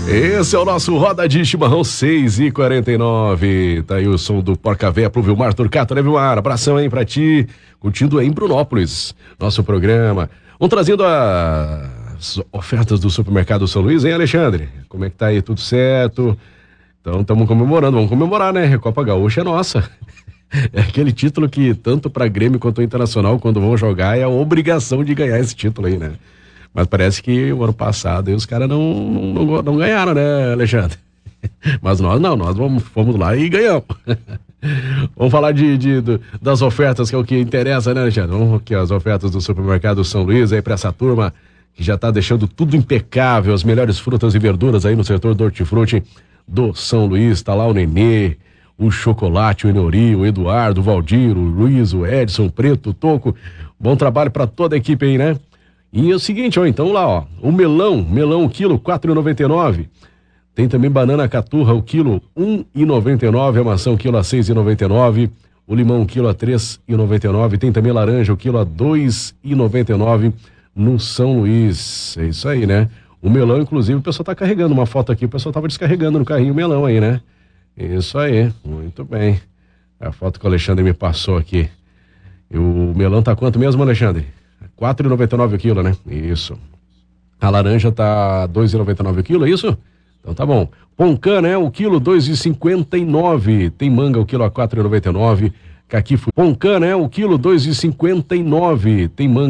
Esse é o nosso Roda de Chimarrão 6h49. Tá aí o som do Porca Véia pro Vilmar Turcato, né, Vilmar? Abração aí pra ti. Curtindo aí em Brunópolis, nosso programa. Vamos trazendo as ofertas do Supermercado São Luís, hein, Alexandre? Como é que tá aí? Tudo certo? Então, estamos comemorando. Vamos comemorar, né? A Copa Gaúcha é nossa. É aquele título que, tanto pra Grêmio quanto Internacional, quando vão jogar, é a obrigação de ganhar esse título aí, né? Mas parece que o ano passado os caras não ganharam, né, Alexandre? Mas nós fomos lá e ganhamos. Vamos falar das ofertas, que é o que interessa, né, Alexandre? Vamos aqui, as ofertas do Supermercado São Luís aí pra essa turma que já tá deixando tudo impecável, as melhores frutas e verduras aí no setor do hortifruti do São Luís. Tá lá o Nenê, o Chocolate, o Enori, o Eduardo, o Valdir, o Luiz, o Edson, o Preto, o Toco. Bom trabalho pra toda a equipe aí, né? E é o seguinte, ó, então lá, ó, o melão, o quilo, R$4,99. Tem também banana caturra, o quilo, R$1,99. A maçã, o quilo, a R$6,99. O limão, o quilo, a R$3,99. Tem também laranja, o quilo, a R$2,99 no São Luís. É isso aí, né? O melão, inclusive, o pessoal tá carregando uma foto aqui, o pessoal tava descarregando no carrinho o melão aí, né? Isso aí, muito bem. A foto que o Alexandre me passou aqui. E o melão tá quanto mesmo, Alexandre? R$4,99 o quilo, né? Isso. A laranja tá R$2,99 o quilo, é isso? Então tá bom. Poncã, né? O quilo, R$2,59. Tem manga, o quilo, a R$4,99. Caqui, Poncã, né? O quilo, R$2,59. Tem manga.